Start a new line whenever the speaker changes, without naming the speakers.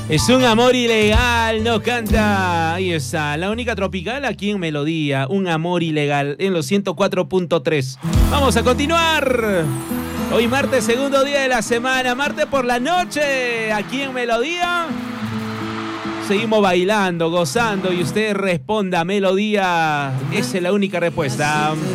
Es un amor ilegal, nos canta. Ahí está, la única tropical aquí en Melodía. Un amor ilegal en los 104.3. Vamos a continuar. Hoy martes, segundo día de la semana. Martes por la noche, aquí en Melodía. Seguimos bailando, gozando y usted responda, Melodía. Esa es la única respuesta.